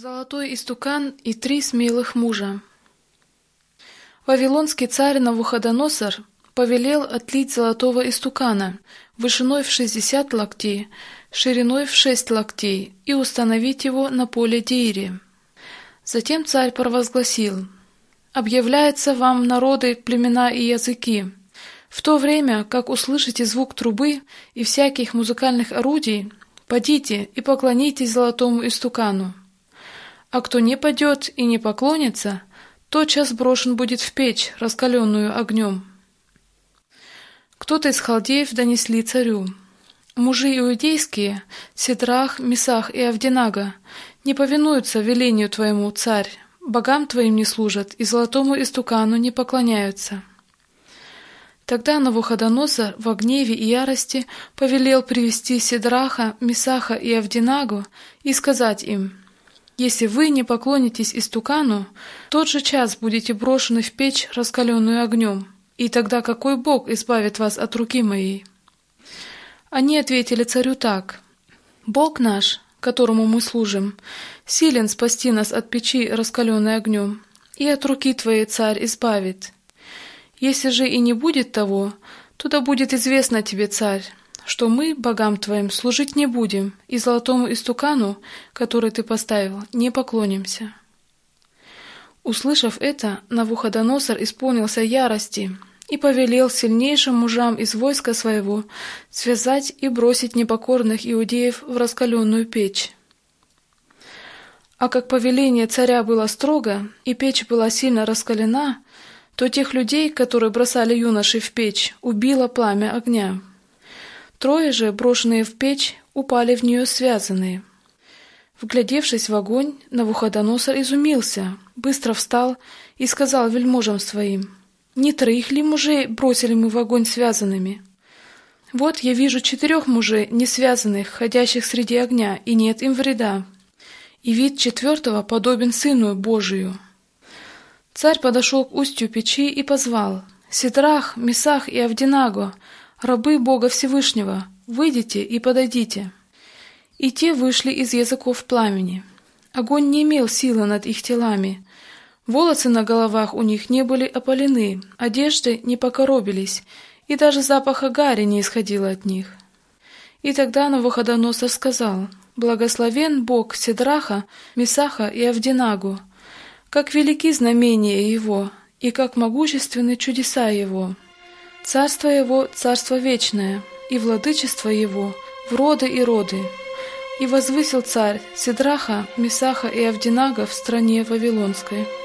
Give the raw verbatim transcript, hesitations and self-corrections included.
Золотой истукан и три смелых мужа. Вавилонский царь Навуходоносор повелел отлить золотого истукана вышиной в шестьдесят локтей, шириной в шесть локтей и установить его на поле Деире. Затем царь провозгласил: «Объявляется вам, народы, племена и языки, в то время, как услышите звук трубы и всяких музыкальных орудий, подите и поклонитесь золотому истукану. А кто не падет и не поклонится, тотчас брошен будет в печь, раскаленную огнем». Кто-то из халдеев донесли царю: «Мужи иудейские, Сидрах, Месах и Авденаго, не повинуются велению твоему, царь, богам твоим не служат и золотому истукану не поклоняются». Тогда Навуходоносор во гневе и ярости повелел привести Сидраха, Месаха и Авденаго и сказать им: «Если вы не поклонитесь истукану, в тот же час будете брошены в печь, раскаленную огнем, и тогда какой бог избавит вас от руки моей?» Они ответили царю так: «Бог наш, которому мы служим, силен спасти нас от печи, раскаленной огнем, и от руки твоей, царь, избавит. Если же и не будет того, то да будет известно тебе, царь, что мы, богам твоим, служить не будем, и золотому истукану, который ты поставил, не поклонимся». Услышав это, Навуходоносор исполнился ярости и повелел сильнейшим мужам из войска своего связать и бросить непокорных иудеев в раскаленную печь. А как повеление царя было строго, и печь была сильно раскалена, то тех людей, которые бросали юношей в печь, убило пламя огня. Трое же, брошенные в печь, упали в нее связанные. Вглядевшись в огонь, Навуходоносор изумился, быстро встал и сказал вельможам своим: «Не троих ли мужей бросили мы в огонь связанными? Вот я вижу четырех мужей, не связанных, ходящих среди огня, и нет им вреда. И вид четвертого подобен Сыну Божию». Царь подошел к устью печи и позвал: «Сидрах, Месах и Авденаго, рабы Бога Всевышнего, выйдите и подойдите». И те вышли из языков пламени. Огонь не имел силы над их телами. Волосы на головах у них не были опалены, одежды не покоробились, и даже запаха гари не исходило от них. И тогда Навуходоносор сказал: «Благословен Бог Сидраха, Месаха и Авденаго, как велики знамения Его, и как могущественны чудеса Его. Царство Его — царство вечное, и владычество Его — в роды и роды». И возвысил царь Сидраха, Месаха и Авденаго в стране Вавилонской.